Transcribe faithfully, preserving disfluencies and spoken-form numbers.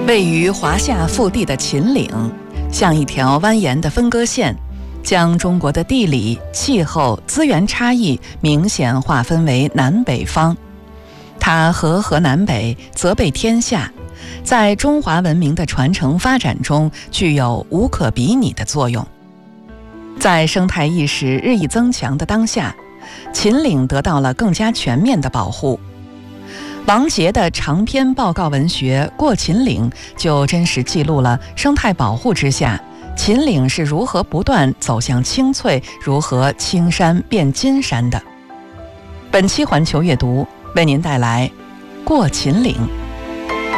位于华夏腹地的秦岭，像一条蜿蜒的分割线，将中国的地理、气候、资源差异明显划分为南北方。它和河南北，泽备天下，在中华文明的传承发展中具有无可比拟的作用。在生态意识日益增强的当下，秦岭得到了更加全面的保护。王杰的长篇报告文学《过秦岭》就真实记录了生态保护之下，秦岭是如何不断走向青翠，如何青山变金山的。本期环球阅读为您带来《过秦岭》。